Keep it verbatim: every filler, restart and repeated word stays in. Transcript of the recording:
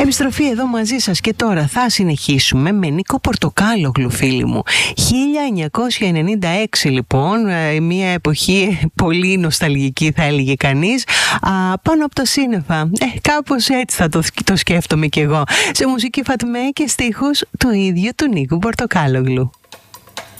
Επιστροφή εδώ μαζί σας και τώρα θα συνεχίσουμε με Νίκο Πορτοκάλογλου, φίλοι μου. χίλια εννιακόσια ενενήντα έξι λοιπόν, μια εποχή πολύ νοσταλγική θα έλεγε κανείς, α, πάνω από το σύννεφα. Ε, κάπως έτσι θα το, το σκέφτομαι κι εγώ. Σε μουσική Φατμέ και στίχους του ίδιου του Νίκου Πορτοκάλογλου.